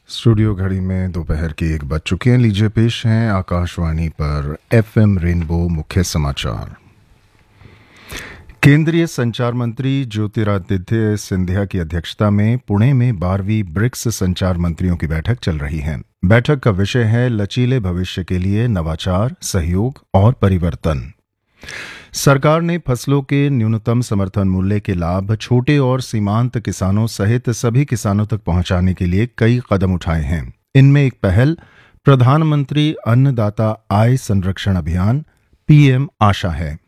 Studio घड़ी में दोपहर की 1 बज चुके हैं। लीजिए पेश हैं आकाशवाणी पर एफएम रेनबो मुख्य समाचार। केंद्रीय संचार मंत्री ज्योतिरादित्य सिंधिया की अध्यक्षता में पुणे में 12वीं ब्रिक्स संचार मंत्रियों की बैठक चल रही है। बैठक का विषय है लचीले भविष्य के लिए नवाचार, सहयोग और परिवर्तन। सरकार ने फसलों के न्यूनतम समर्थन मूल्य के लाभ छोटे और सीमांत किसानों सहित सभी किसानों तक पहुंचाने के लिए कई कदम उठाए हैं। इनमें एक पहल प्रधानमंत्री अन्नदाता आय संरक्षण अभियान पीएम आशा है।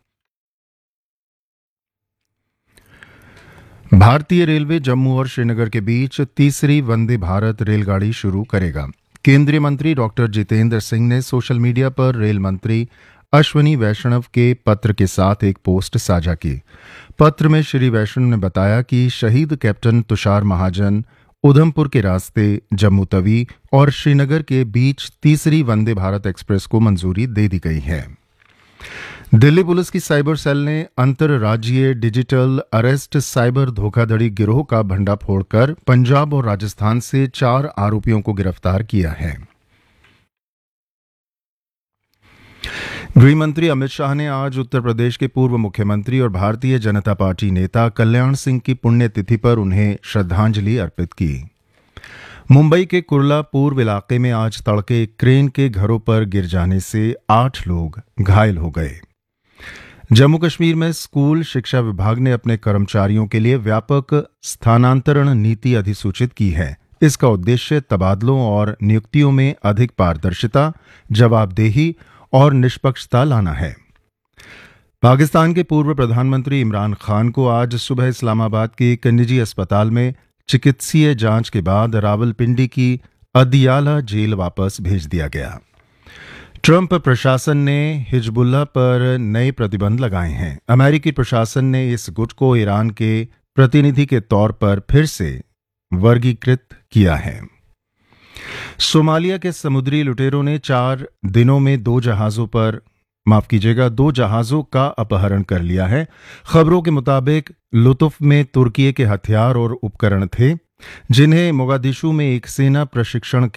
भारतीय रेलवे जम्मू और श्रीनगर के बीच तीसरी वंदे भारत रेलगाड़ी शुरू करेगा। केंद्रीय मंत्री डॉक्टर जितेंद्र सिंह ने सोशल मीडिया पर रेल मंत्री अश्वनी वैष्णव के पत्र के साथ एक पोस्ट साझा की। पत्र में श्री वैष्णव ने बताया कि शहीद कैप्टन तुषार महाजन उधमपुर के रास्ते जम्मू तवी और श्रीनगर के बीच तीसरी वंदे भारत एक्सप्रेस को मंजूरी दे दी गई है। दिल्ली पुलिस की साइबर सेल ने अंतर्राज्यीय डिजिटल अरेस्ट साइबर धोखाधड़ी गिरोह का भंडाफोड़ कर पंजाब और राजस्थान से 4 आरोपियों को गिरफ्तार किया है। गृहमंत्री अमित शाह ने आज उत्तर प्रदेश के पूर्व मुख्यमंत्री और भारतीय जनता पार्टी नेता कल्याण सिंह की पुण्यतिथि पर उन्हें श्रद्धांजलि अर्पित की। मुंबई के कुर्ला पूर्व इलाके में आज तड़के क्रेन के घरों पर गिर जाने से 8 लोग घायल हो गए। जम्मू कश्मीर में स्कूल शिक्षा विभाग ने अपने कर्मचारियों के लिए व्यापक स्थानांतरण नीति अधिसूचित की है। इसका उद्देश्य तबादलों और नियुक्तियों में अधिक पारदर्शिता, जवाबदेही और निष्पक्षता लाना है। पाकिस्तान के पूर्व प्रधानमंत्री इमरान खान को आज सुबह इस्लामाबाद के एक निजी अस्पताल में चिकित्सीय जांच के बाद रावलपिंडी की अदियाला जेल वापस भेज दिया गया। ट्रंप प्रशासन ने हिजबुल्लाह पर नए प्रतिबंध लगाए हैं। अमेरिकी प्रशासन ने इस गुट को ईरान के प्रतिनिधि के तौर पर फिर से वर्गीकृत किया है। सोमालिया के समुद्री लुटेरों ने 4 दिनों में 2 जहाजों का अपहरण कर लिया है। खबरों के मुताबिक लुतुफ में तुर्की के हथियार और उपकरण थे, जिन्हें मोगादिशु में एक सेना प्रशिक्षण